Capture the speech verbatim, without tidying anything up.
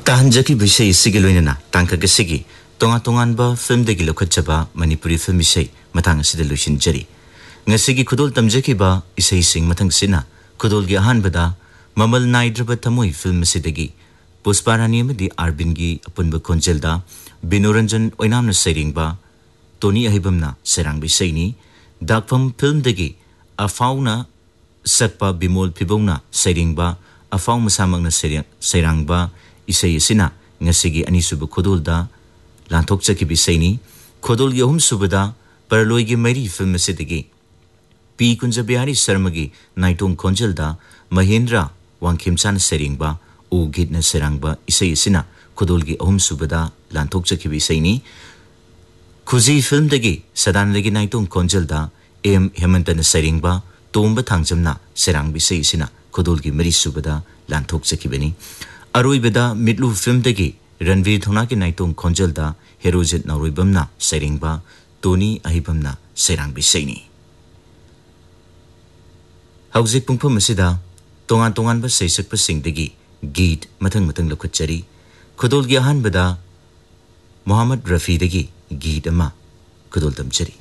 ताहंजकी विषय इसी लोइनना तांका सिगी तोंगा तोंगानबा फिल्म दगी लखचबा मणिपुरी फिल्म विषय मतंग सिद लुसिनजरी ngasi खुदोल तमजकीबा इसई सिंग मतंग सिना खुदोल गी अहानबदा ममल नाइद्रबा तमोई फिल्म सिदगी पुष्पारानी मदी आरबिन गी अपुनबा खोंजेलदा बिनोरंजन ओइनामना सैरिंगबा तोनी अहिबमना सेरांग बिसैनी दाकफम फिल्म दगी अफाउना सकपा बिमोल फिबौना सैरिंगबा अफाउ मसामंगना सैरांगबा इसई सिना ngasi अनिसुब खुदोलदा लांथोकचकी बिसैनी खुदोल गी अहुम सुबदा परलोई गी Mary film सिदगी P Kunjbihari Sharma की नाइटोंग खोंजलदा महेंद्र वांखिमचान सेरिंगबा ओ गीतना सेरांगबा इसई सिना खुदोल की अहुम सुबदा लांथोकचकी बिसैनी खुजी फिल्म दगी सदान लगी नाइटोंग खोंजलदा एम हेमंतन सेरिंगबा तोंबा थांजमना सेरांग बिसई सिना खुदोल की मरी सुबदा लांथोकचकी बनी अरोइबदा मिटलू फिल्म दगी रणवीर थोना की नाइटोंग खोंजलदा हेरोजित नौरोइबमना सेरिंगबा तोनी अहिबमना सेरांग बिसैनी हौजिक पुंफम असिदा तोंगान तोंगानबा सैसकपसिंगदगी गीत मथंग मथंग लखचरी खुदोल गी अहानबदा मोहम्मद रफीदगी गीत अमा खुदोल तमचरी